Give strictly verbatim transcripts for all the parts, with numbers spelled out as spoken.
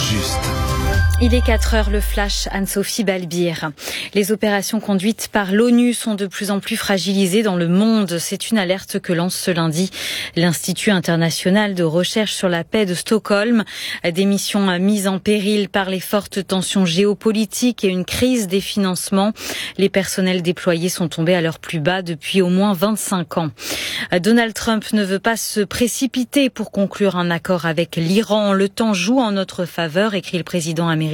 juste. Il est quatre heures, le flash, Anne-Sophie Balbir. Les opérations conduites par l'ONU sont de plus en plus fragilisées dans le monde. C'est une alerte que lance ce lundi l'Institut international de recherche sur la paix de Stockholm. Des missions mises en péril par les fortes tensions géopolitiques et une crise des financements. Les personnels déployés sont tombés à leur plus bas depuis au moins vingt-cinq ans. Donald Trump ne veut pas se précipiter pour conclure un accord avec l'Iran. Le temps joue en notre faveur, écrit le président américain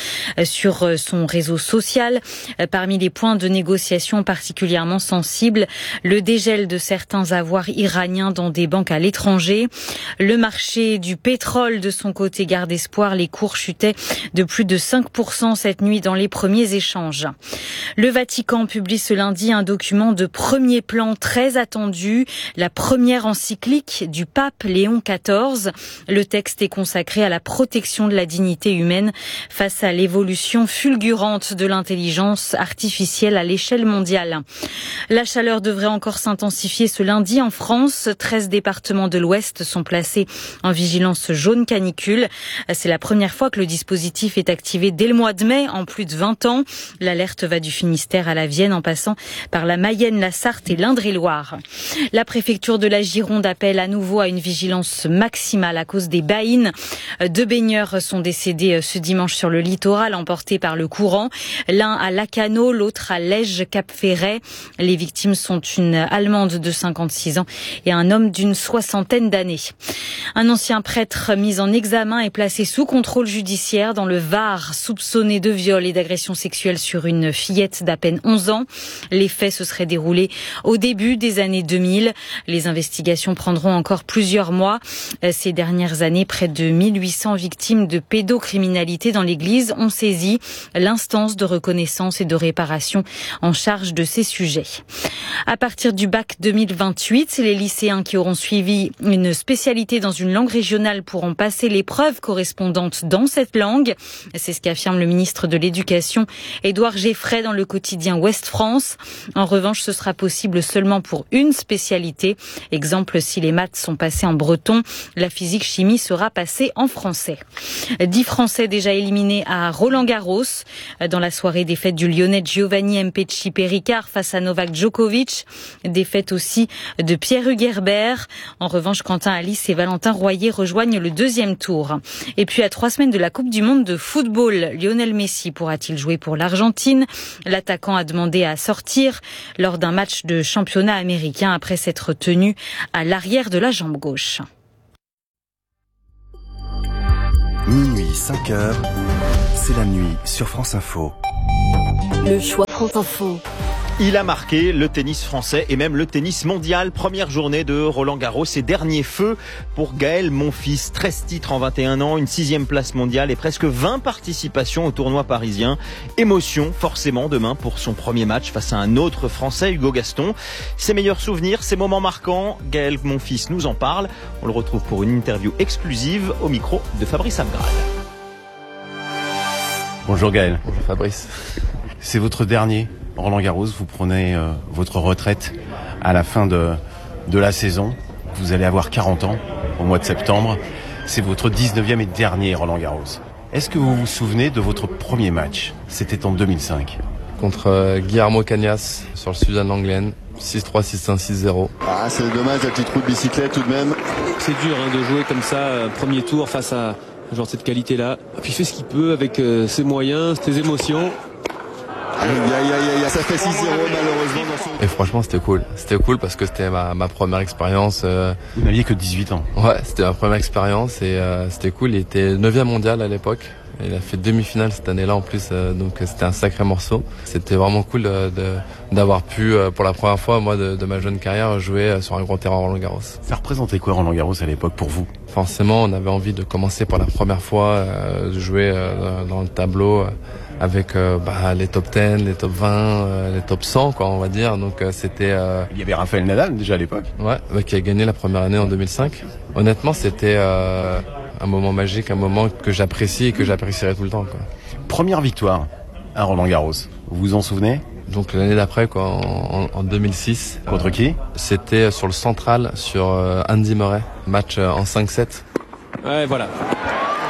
sur son réseau social. Parmi les points de négociation particulièrement sensibles, le dégel de certains avoirs iraniens dans des banques à l'étranger. Le marché du pétrole, de son côté, garde espoir. Les cours chutaient de plus de cinq pour cent cette nuit dans les premiers échanges. Le Vatican publie ce lundi un document de premier plan très attendu, la première encyclique du pape Léon quatorze. Le texte est consacré à la protection de la dignité humaine face à l'évolution fulgurante de l'intelligence artificielle à l'échelle mondiale. La chaleur devrait encore s'intensifier ce lundi en France. treize départements de l'Ouest sont placés en vigilance jaune canicule. C'est la première fois que le dispositif est activé dès le mois de mai en plus de vingt ans. L'alerte va du Finistère à la Vienne en passant par la Mayenne, la Sarthe et l'Indre-et-Loire. La préfecture de la Gironde appelle à nouveau à une vigilance maximale à cause des baïnes. Deux baigneurs sont décédés ce dimanche sur le littoral, emportés par le courant. L'un à Lacanau, l'autre à Lège-Cap-Ferret. Les victimes sont une Allemande de cinquante-six ans et un homme d'une soixantaine d'années. Un ancien prêtre mis en examen est placé sous contrôle judiciaire dans le Var, soupçonné de viol et d'agression sexuelle sur une fillette d'à peine onze ans. Les faits se seraient déroulés au début des années deux mille. Les investigations prendront encore plusieurs mois. Ces dernières années, près de mille huit cents victimes de pédocriminalité dans l'Église ont saisi l'instance de reconnaissance et de réparation en charge de ces sujets. À partir du bac deux mille vingt-huit, les lycéens qui auront suivi une spécialité dans une langue régionale pourront passer l'épreuve correspondante dans cette langue. C'est ce qu'affirme le ministre de l'Éducation, Édouard Geffray, dans le quotidien Ouest France. En revanche, ce sera possible seulement pour une spécialité. Exemple, si les maths sont passées en breton, la physique-chimie sera passée en français. Dix Français déjà éliminés à Roland-Garros. Dans la soirée, défaite du Lyonnais Giovanni Mpetshi-Perricard face à Novak Djokovic. Défaite aussi de Pierre Hugerbert. En revanche, Quentin Alice et Valentin Royer rejoignent le deuxième tour. Et puis, à trois semaines de la Coupe du Monde de football, Lionel Messi pourra-t-il jouer pour l'Argentine? L'attaquant a demandé à sortir lors d'un match de championnat américain après s'être tenu à l'arrière de la jambe gauche. Minuit, cinq heures, c'est la nuit sur France Info. Le choix France Info. Il a marqué le tennis français et même le tennis mondial. Première journée de Roland-Garros et dernier feu pour Gaël Monfils. treize titres en vingt et un ans, une sixième place mondiale et presque vingt participations au tournoi parisien. Émotion forcément demain pour son premier match face à un autre Français, Hugo Gaston. Ses meilleurs souvenirs, ses moments marquants, Gaël Monfils nous en parle. On le retrouve pour une interview exclusive au micro de Fabrice Abgral. Bonjour Gaël. Bonjour Fabrice. C'est votre dernier Roland-Garros, vous prenez euh, votre retraite à la fin de, de la saison. Vous allez avoir quarante ans au mois de septembre. C'est votre dix-neuvième et dernier Roland-Garros. Est-ce que vous vous souvenez de votre premier match? C'était en deux mille cinq. Contre euh, Guillermo Cagnas sur le Suzanne Lenglen. six trois, six un, six zéro. Ah, c'est dommage, la petite roue de bicyclette tout de même. C'est dur hein, de jouer comme ça, euh, premier tour face à un joueur de cette qualité-là. Puis il fait ce qu'il peut avec euh, ses moyens, ses émotions. Aïe, aïe, aïe, aïe, ça fait six zéro malheureusement dans son... Et franchement c'était cool, c'était cool parce que c'était ma, ma première expérience. Euh... Vous n'aviez que dix-huit ans. Ouais, c'était ma première expérience et euh, c'était cool. Il était neuvième mondial à l'époque. Il a fait demi-finale cette année-là en plus, euh, donc c'était un sacré morceau. C'était vraiment cool euh, de, d'avoir pu, euh, pour la première fois, moi, de, de ma jeune carrière, jouer euh, sur un grand terrain Roland-Garros. Ça représentait quoi Roland-Garros à l'époque pour vous? Forcément, on avait envie de commencer pour la première fois, euh, de jouer euh, dans le tableau euh, avec euh, bah, les top dix, les top vingt, euh, les top cent, quoi, on va dire. Donc euh, c'était. Euh... Il y avait Rafael Nadal déjà à l'époque. Ouais, bah, qui a gagné la première année en deux mille cinq. Honnêtement, c'était. Euh... un moment magique, un moment que j'apprécie et que j'apprécierai tout le temps, quoi. Première victoire à Roland-Garros, vous vous en souvenez? Donc l'année d'après, quoi, en, en deux mille six. Contre qui? C'était sur le central, sur euh, Andy Murray, match euh, en cinq sept. Ouais, voilà.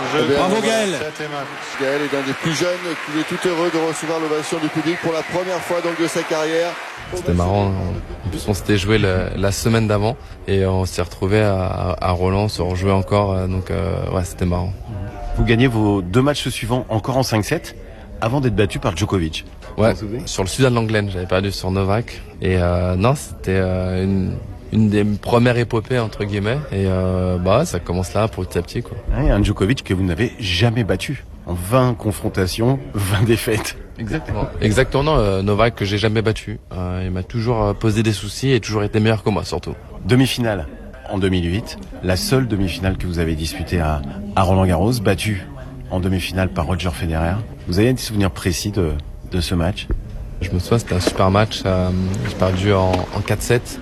jeu. Bravo Gaël. Gaël est l'un des plus jeunes, il est tout heureux de recevoir l'ovation du public pour la première fois donc de sa carrière. C'était marrant, en plus on s'était joué le, la semaine d'avant et on s'est retrouvé à, à Roland, on se rejouait encore, donc euh, ouais c'était marrant. Vous gagnez vos deux matchs suivants encore en cinq sept avant d'être battu par Djokovic. Ouais, sur le Suzanne Lenglen, j'avais perdu sur Novak et euh, non c'était euh, une... une des premières épopées entre guillemets et euh, bah ça commence là petit à petit quoi. Ouais, un Djokovic que vous n'avez jamais battu en vingt confrontations, vingt défaites. Exactement. Exactement, euh, Novak que j'ai jamais battu. Euh, il m'a toujours posé des soucis et toujours été meilleur que moi surtout. Demi-finale en deux mille huit, la seule demi-finale que vous avez disputée à, à Roland-Garros, battue en demi-finale par Roger Federer. Vous avez des souvenirs précis de, de ce match? Je me souviens, c'était un super match. Euh, j'ai perdu en, en quatre sept.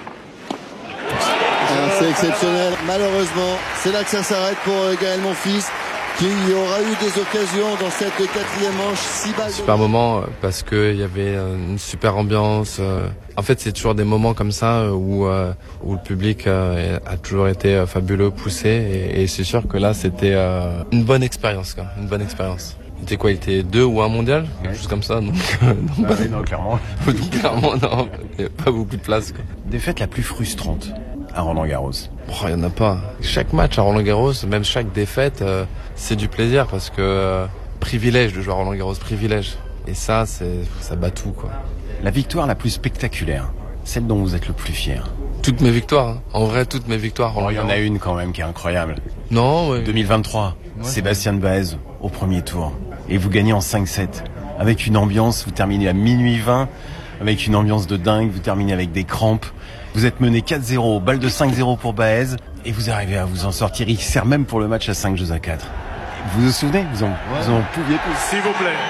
C'est exceptionnel. Malheureusement, c'est là que ça s'arrête pour Gaël Monfils, qui aura eu des occasions dans cette quatrième manche. Six balles. Super moment parce que il y avait une super ambiance. En fait, c'est toujours des moments comme ça où où le public a toujours été fabuleux, poussé, et, et c'est sûr que là, c'était une bonne expérience, quoi. Une bonne expérience. Il était quoi? Il était deux ou un mondial, quelque chose comme ça. Donc, donc bah, non, clairement. donc, clairement, non, il n'y a pas beaucoup de place, quoi. Défaite la plus frustrante à Roland-Garros? Oh, il n'y en a pas. Chaque match à Roland-Garros, même chaque défaite, euh, c'est du plaisir parce que euh, privilège de jouer à Roland-Garros, privilège. Et ça, c'est, ça bat tout, quoi. La victoire la plus spectaculaire, celle dont vous êtes le plus fier? Toutes mes victoires, hein. En vrai, toutes mes victoires. Oh, il y en a une quand même qui est incroyable. Non, ouais. deux mille vingt-trois, ouais. Sébastien Baez au premier tour. Et vous gagnez en cinq sept. Avec une ambiance, vous terminez à minuit vingt, avec une ambiance de dingue, vous terminez avec des crampes. Vous êtes mené quatre zéro, balle de cinq zéro pour Baez, et vous arrivez à vous en sortir. Il sert même pour le match à cinq jeux à quatre. Vous vous souvenez? Vous en, ouais. vous en pouviez plus. S'il vous plaît.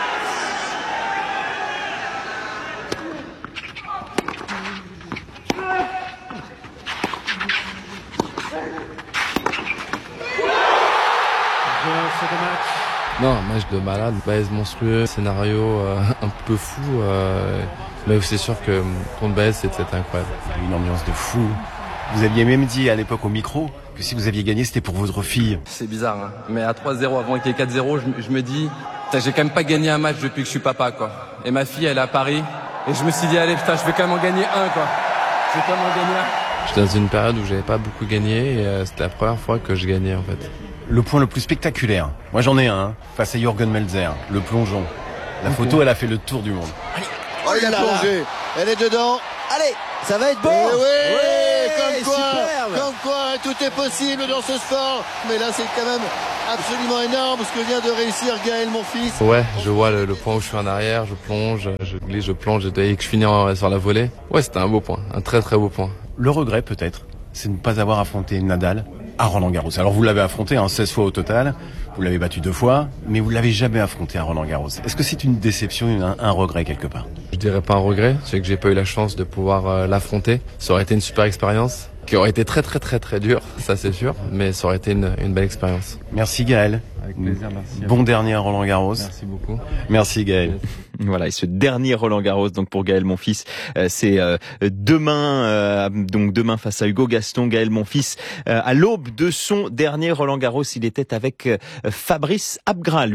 Non, un match de malade, Baez monstrueux, scénario euh, un peu fou, euh, mais c'est sûr que contre Baez c'était incroyable. Il y a une ambiance de fou. Vous aviez même dit à l'époque au micro que si vous aviez gagné c'était pour votre fille. C'est bizarre, hein, mais à trois zéro avant qu'il y ait quatre zéro, je, je me dis, j'ai quand même pas gagné un match depuis que je suis papa, quoi. Et ma fille elle est à Paris, et je me suis dit allez putain je vais quand même en gagner un, quoi. Je vais quand même en gagner un. J'étais dans une période où j'avais pas beaucoup gagné et euh, c'était la première fois que je gagnais en fait. Le point le plus spectaculaire, moi j'en ai un, hein, face à Jürgen Melzer, le plongeon. La photo, okay. Elle a fait le tour du monde. Allez. Oh, il a plongé, elle est dedans. Allez, ça va être bon. Et oui, oui, comme quoi, superbe. Comme quoi, tout est possible dans ce sport. Mais là, c'est quand même absolument énorme ce que vient de réussir Gaël Monfils. Ouais, je vois le, le point où je suis en arrière, je plonge, je glisse, je plonge, et que je finis en, sur la volée. Ouais, c'était un beau point, un très très beau point. Le regret peut-être, c'est de ne pas avoir affronté Nadal à Roland-Garros. Alors vous l'avez affronté, hein, seize fois au total, vous l'avez battu deux fois, mais vous l'avez jamais affronté à Roland-Garros. Est-ce que c'est une déception, un, un regret quelque part? Je dirais pas un regret, c'est que j'ai pas eu la chance de pouvoir euh, l'affronter. Ça aurait été une super expérience, qui aurait été très très très très dure, ça c'est sûr, mais ça aurait été une, une belle expérience. Merci Gaël. Avec plaisir, merci. Bon dernier à Roland-Garros. Merci beaucoup. Merci Gaël. Voilà, et ce dernier Roland-Garros donc pour Gaël Monfils, euh, c'est euh, demain, euh, donc demain face à Hugo Gaston. Gaël Monfils, euh, à l'aube de son dernier Roland-Garros, il était avec euh, Fabrice Abgral.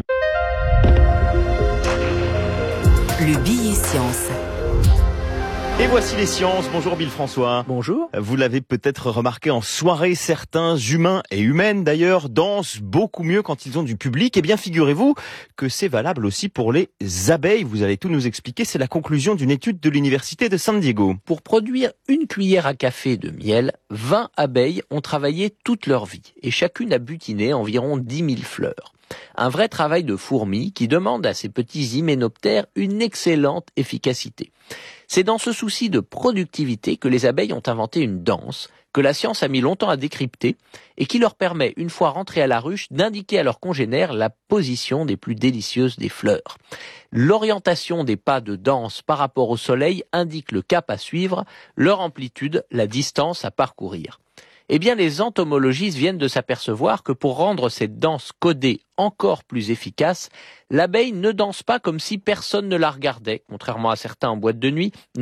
Le billet science. Et voici les sciences. Bonjour Bill François. Bonjour. Vous l'avez peut-être remarqué en soirée, certains humains et humaines d'ailleurs dansent beaucoup mieux quand ils ont du public. Eh bien, figurez-vous que c'est valable aussi pour les abeilles. Vous allez tout nous expliquer. C'est la conclusion d'une étude de l'université de San Diego. Pour produire une cuillère à café de miel, vingt abeilles ont travaillé toute leur vie et chacune a butiné environ dix mille fleurs. Un vrai travail de fourmi qui demande à ces petits hyménoptères une excellente efficacité. C'est dans ce souci de productivité que les abeilles ont inventé une danse que la science a mis longtemps à décrypter et qui leur permet, une fois rentrées à la ruche, d'indiquer à leurs congénères la position des plus délicieuses des fleurs. L'orientation des pas de danse par rapport au soleil indique le cap à suivre, leur amplitude, la distance à parcourir. Eh bien, les entomologistes viennent de s'apercevoir que pour rendre cette danse codée encore plus efficace, l'abeille ne danse pas comme si personne ne la regardait, contrairement à certains en boîte de nuit. Non,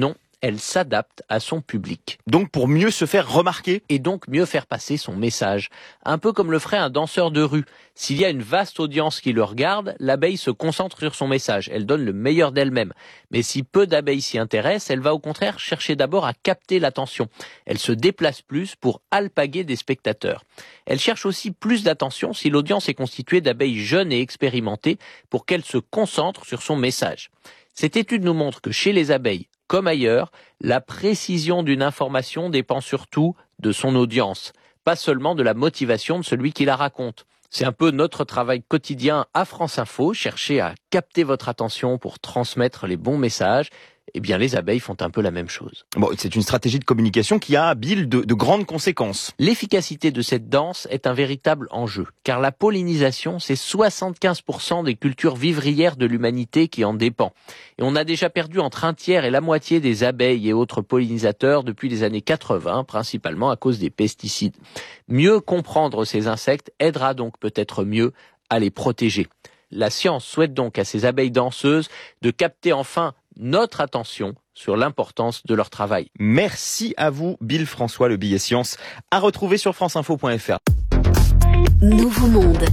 elle s'adapte à son public. Donc pour mieux se faire remarquer. Et donc mieux faire passer son message. Un peu comme le ferait un danseur de rue. S'il y a une vaste audience qui le regarde, l'abeille se concentre sur son message. Elle donne le meilleur d'elle-même. Mais si peu d'abeilles s'y intéressent, elle va au contraire chercher d'abord à capter l'attention. Elle se déplace plus pour alpaguer des spectateurs. Elle cherche aussi plus d'attention si l'audience est constituée d'abeilles jeunes et expérimentées pour qu'elle se concentre sur son message. Cette étude nous montre que chez les abeilles, comme ailleurs, la précision d'une information dépend surtout de son audience, pas seulement de la motivation de celui qui la raconte. C'est un peu notre travail quotidien à France Info, chercher à capter votre attention pour transmettre les bons messages. Eh bien, les abeilles font un peu la même chose. Bon, c'est une stratégie de communication qui a, Bill, de, de grandes conséquences. L'efficacité de cette danse est un véritable enjeu, car la pollinisation, c'est soixante-quinze pour cent des cultures vivrières de l'humanité qui en dépend. Et on a déjà perdu entre un tiers et la moitié des abeilles et autres pollinisateurs depuis les années quatre-vingts, principalement à cause des pesticides. Mieux comprendre ces insectes aidera donc peut-être mieux à les protéger. La science souhaite donc à ces abeilles danseuses de capter enfin notre attention sur l'importance de leur travail. Merci à vous, Bill François, le billet science, à retrouver sur franceinfo point f r. Nouveau Monde.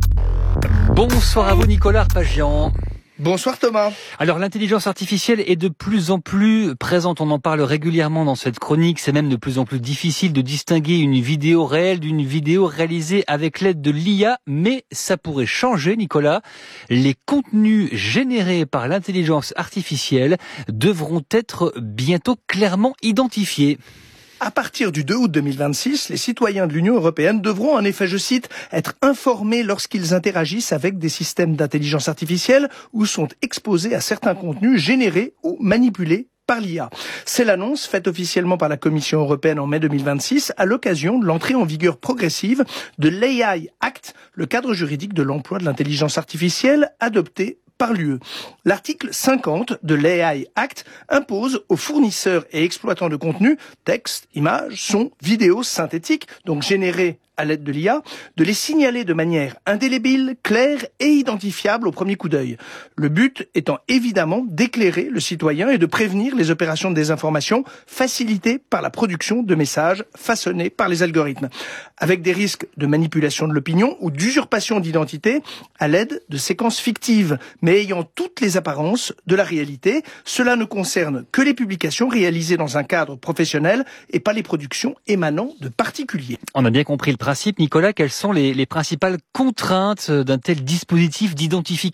Bonsoir à vous, Nicolas Arpagian. Bonsoir Thomas. Alors l'intelligence artificielle est de plus en plus présente, on en parle régulièrement dans cette chronique, c'est même de plus en plus difficile de distinguer une vidéo réelle d'une vidéo réalisée avec l'aide de l'I A, mais ça pourrait changer, Nicolas. Les contenus générés par l'intelligence artificielle devront être bientôt clairement identifiés. À partir du deux août deux mille vingt-six, les citoyens de l'Union européenne devront en effet, je cite, être informés lorsqu'ils interagissent avec des systèmes d'intelligence artificielle ou sont exposés à certains contenus générés ou manipulés par l'I A. C'est l'annonce faite officiellement par la Commission européenne en mai deux mille vingt-six à l'occasion de l'entrée en vigueur progressive de l'A I Act, le cadre juridique de l'emploi de l'intelligence artificielle adopté par l'U E. L'article cinquante de l'A I Act impose aux fournisseurs et exploitants de contenu, texte, images, sons, vidéos synthétiques, donc générés à l'aide de l'I A, de les signaler de manière indélébile, claire et identifiable au premier coup d'œil. Le but étant évidemment d'éclairer le citoyen et de prévenir les opérations de désinformation facilitées par la production de messages façonnés par les algorithmes, avec des risques de manipulation de l'opinion ou d'usurpation d'identité à l'aide de séquences fictives, mais ayant toutes les apparences de la réalité. Cela ne concerne que les publications réalisées dans un cadre professionnel et pas les productions émanant de particuliers. On a bien compris le principe. Nicolas, quelles sont les, les principales contraintes d'un tel dispositif d'identification ?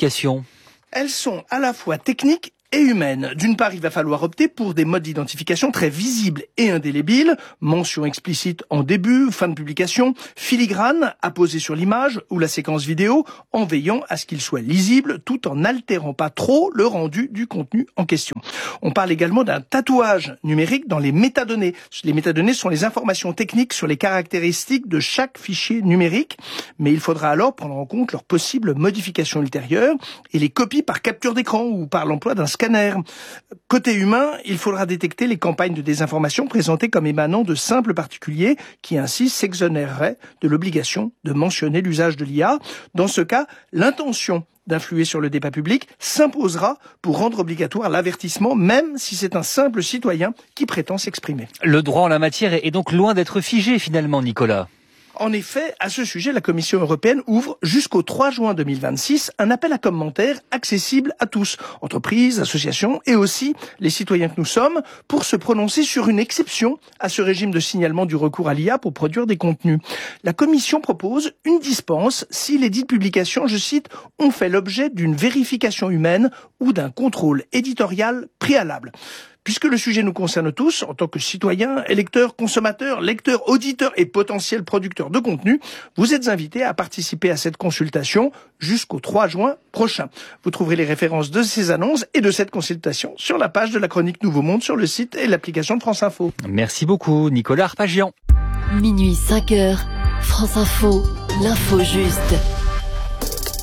Elles sont à la fois techniques et humaine. D'une part, il va falloir opter pour des modes d'identification très visibles et indélébiles, mention explicite en début, fin de publication, filigrane apposée sur l'image ou la séquence vidéo, en veillant à ce qu'il soit lisible tout en n'altérant pas trop le rendu du contenu en question. On parle également d'un tatouage numérique dans les métadonnées. Les métadonnées sont les informations techniques sur les caractéristiques de chaque fichier numérique, mais il faudra alors prendre en compte leurs possibles modifications ultérieures et les copies par capture d'écran ou par l'emploi d'un scanner. Côté humain, il faudra détecter les campagnes de désinformation présentées comme émanant de simples particuliers qui ainsi s'exonéreraient de l'obligation de mentionner l'usage de l'I A. Dans ce cas, l'intention d'influer sur le débat public s'imposera pour rendre obligatoire l'avertissement, même si c'est un simple citoyen qui prétend s'exprimer. Le droit en la matière est donc loin d'être figé finalement, Nicolas. En effet, à ce sujet, la Commission européenne ouvre jusqu'au trois juin deux mille vingt-six un appel à commentaires accessible à tous, entreprises, associations et aussi les citoyens que nous sommes, pour se prononcer sur une exception à ce régime de signalement du recours à l'I A pour produire des contenus. La Commission propose une dispense si les dites publications, je cite, ont fait l'objet d'une vérification humaine ou d'un contrôle éditorial préalable. Puisque le sujet nous concerne tous, en tant que citoyens, électeurs, consommateurs, lecteurs, auditeurs et potentiels producteurs de contenu, vous êtes invités à participer à cette consultation jusqu'au trois juin prochain. Vous trouverez les références de ces annonces et de cette consultation sur la page de la chronique Nouveau Monde sur le site et l'application de France Info. Merci beaucoup, Nicolas Arpagian. Minuit cinq heures, France Info, l'info juste.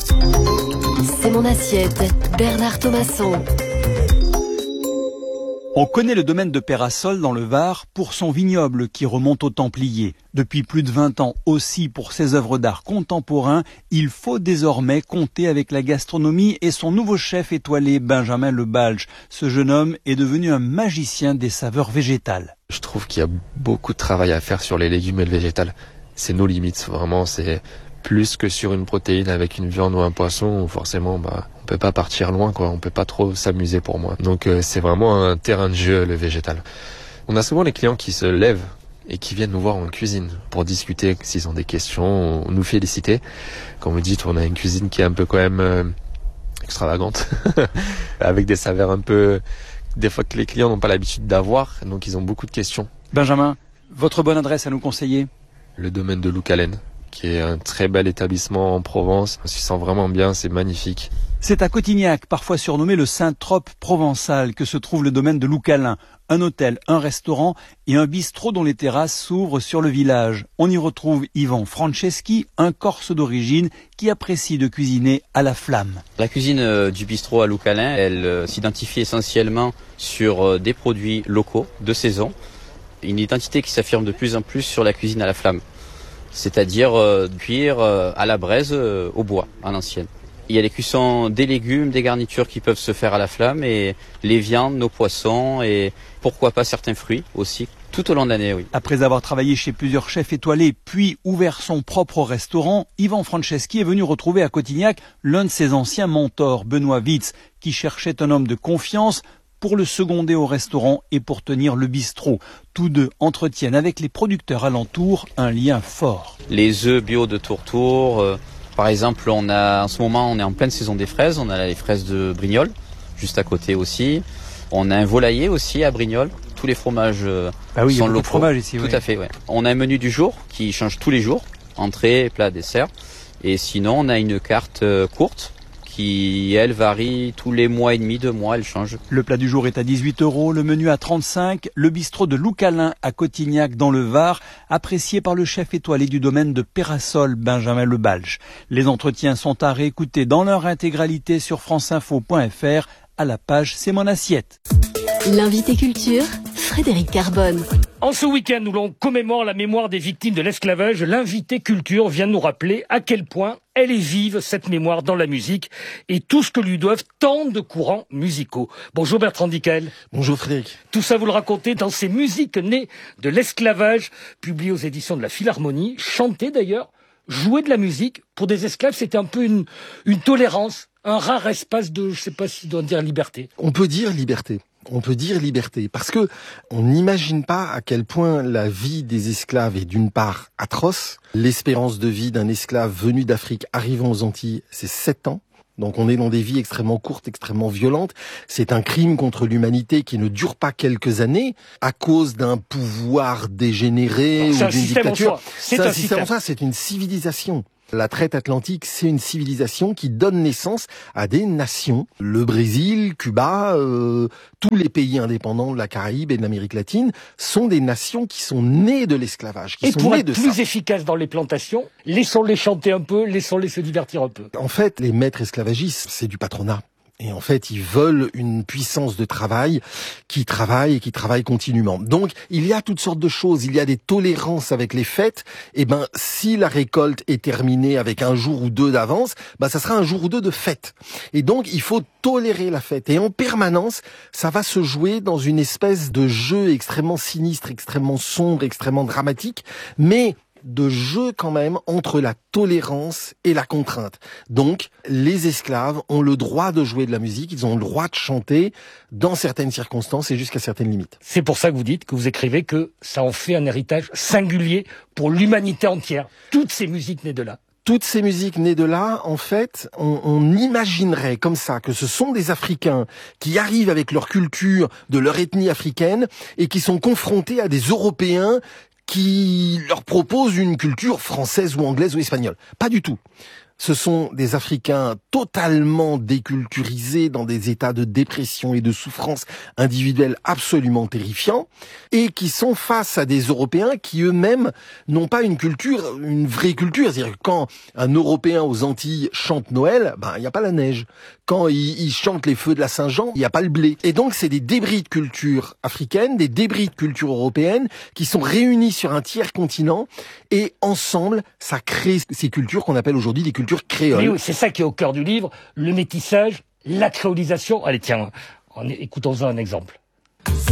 C'est mon assiette, Bernard Thomasson. On connaît le domaine de Peyrassol dans le Var pour son vignoble qui remonte aux Templiers. Depuis plus de vingt ans aussi pour ses œuvres d'art contemporains, il faut désormais compter avec la gastronomie et son nouveau chef étoilé Benjamin Le Balge. Ce jeune homme est devenu un magicien des saveurs végétales. Je trouve qu'il y a beaucoup de travail à faire sur les légumes et le végétal. C'est nos limites, vraiment, c'est plus que sur une protéine avec une viande ou un poisson, forcément, bah, on peut pas partir loin, quoi. On peut pas trop s'amuser pour moi. Donc, euh, c'est vraiment un terrain de jeu, le végétal. On a souvent les clients qui se lèvent et qui viennent nous voir en cuisine pour discuter s'ils ont des questions, nous féliciter. Comme vous dites, on a une cuisine qui est un peu quand même euh, extravagante, avec des saveurs un peu, des fois que les clients n'ont pas l'habitude d'avoir, donc ils ont beaucoup de questions. Benjamin, votre bonne adresse à nous conseiller? Le domaine de Loucalen, qui est un très bel établissement en Provence. On s'y sent vraiment bien, c'est magnifique. C'est à Cotignac, parfois surnommé le Saint-Trope provençal, que se trouve le domaine de Loucalen. Un hôtel, un restaurant et un bistrot dont les terrasses s'ouvrent sur le village. On y retrouve Yvan Franceschi, un Corse d'origine qui apprécie de cuisiner à la flamme. La cuisine euh, du bistrot à Loucalen, elle euh, s'identifie essentiellement sur euh, des produits locaux, de saison. Une identité qui s'affirme de plus en plus sur la cuisine à la flamme. C'est-à-dire euh, cuire euh, à la braise euh, au bois, à l'ancienne. Il y a les cuissons des légumes, des garnitures qui peuvent se faire à la flamme et les viandes, nos poissons et pourquoi pas certains fruits aussi, tout au long de l'année, oui. Après avoir travaillé chez plusieurs chefs étoilés puis ouvert son propre restaurant, Yvan Franceschi est venu retrouver à Cotignac l'un de ses anciens mentors, Benoît Witz, qui cherchait un homme de confiance pour le seconder au restaurant et pour tenir le bistrot. Tous deux entretiennent avec les producteurs alentours un lien fort. Les œufs bio de Tourtour, euh, par exemple, on a en ce moment on est en pleine saison des fraises, on a les fraises de Brignoles, juste à côté aussi. On a un volailler aussi à Brignoles. Tous les fromages euh, ah oui, sont il y a locaux. De fromage ici, Tout oui. à fait, ouais. On a un menu du jour qui change tous les jours, entrée, plat, dessert. Et sinon, on a une carte euh, courte qui, elle, varie tous les mois et demi, deux mois, elle change. Le plat du jour est à dix-huit euros, le menu à trente-cinq, le bistrot de Loucalen à Cotignac dans le Var, apprécié par le chef étoilé du domaine de Peyrassol, Benjamin Le Balge. Les entretiens sont à réécouter dans leur intégralité sur franceinfo point f r à la page C'est mon assiette. L'invité culture, Frédéric Carbone. En ce week-end où l'on commémore la mémoire des victimes de l'esclavage, l'invité culture vient nous rappeler à quel point elle est vive, cette mémoire, dans la musique et tout ce que lui doivent tant de courants musicaux. Bonjour Bertrand Dickel. Bonjour Frédéric. Tout ça vous le racontez dans ces musiques nées de l'esclavage, publiées aux éditions de la Philharmonie, chantées d'ailleurs. Jouer de la musique pour des esclaves, c'était un peu une, une tolérance, un rare espace de, je sais pas si on doit dire liberté. On peut dire liberté. On peut dire liberté, parce que on n'imagine pas à quel point la vie des esclaves est d'une part atroce. L'espérance de vie d'un esclave venu d'Afrique arrivant aux Antilles, c'est sept ans. Donc on est dans des vies extrêmement courtes, extrêmement violentes. C'est un crime contre l'humanité qui ne dure pas quelques années à cause d'un pouvoir dégénéré ou d'une dictature. C'est un, un système en soi, c'est une civilisation. La traite atlantique, c'est une civilisation qui donne naissance à des nations. Le Brésil, Cuba, euh, tous les pays indépendants de la Caraïbe et de l'Amérique latine sont des nations qui sont nées de l'esclavage, qui et sont pour nées être de plus ça. efficace dans les plantations, laissons-les chanter un peu, laissons-les se divertir un peu. En fait, les maîtres esclavagistes, c'est du patronat. Et en fait, ils veulent une puissance de travail qui travaille et qui travaille continuellement. Donc, il y a toutes sortes de choses. Il y a des tolérances avec les fêtes. Et ben, si la récolte est terminée avec un jour ou deux d'avance, ben, ça sera un jour ou deux de fête. Et donc, il faut tolérer la fête. Et en permanence, ça va se jouer dans une espèce de jeu extrêmement sinistre, extrêmement sombre, extrêmement dramatique. Mais de jeu quand même entre la tolérance et la contrainte. Donc, les esclaves ont le droit de jouer de la musique, ils ont le droit de chanter dans certaines circonstances et jusqu'à certaines limites. C'est pour ça que vous dites, que vous écrivez que ça en fait un héritage singulier pour l'humanité entière. Toutes ces musiques nées de là. Toutes ces musiques nées de là, en fait, on, on imaginerait comme ça que ce sont des Africains qui arrivent avec leur culture, de leur ethnie africaine, et qui sont confrontés à des Européens qui leur propose une culture française ou anglaise ou espagnole. Pas du tout. Ce sont des Africains totalement déculturisés, dans des états de dépression et de souffrance individuelle absolument terrifiants, et qui sont face à des Européens qui eux-mêmes n'ont pas une culture, une vraie culture. C'est-à-dire que quand un Européen aux Antilles chante Noël, ben il n'y a pas la neige. Quand il, il chante les feux de la Saint-Jean, il n'y a pas le blé. Et donc c'est des débris de culture africaine, des débris de culture européenne qui sont réunis sur un tiers continent, et ensemble, ça crée ces cultures qu'on appelle aujourd'hui des cultures créoles. Mais oui, c'est ça qui est au cœur du livre, le métissage, la créolisation. Allez tiens, en, écoutons-en un exemple.